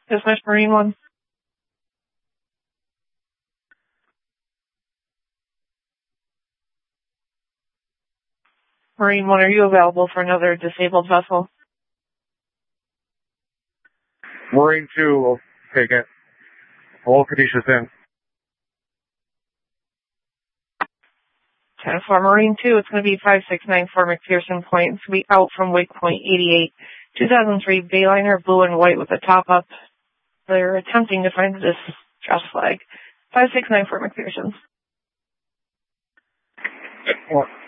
Dismiss Marine 1. Marine 1, are you available for another disabled vessel? Marine 2 will take it. All Kadisha's in. 10 for Marine 2, it's going to be 5694 McPherson Point. It's going to be out from Waypoint 88. 2003 Bayliner, blue and white with a top up. They're attempting to find the distress flag. 5694 McPherson.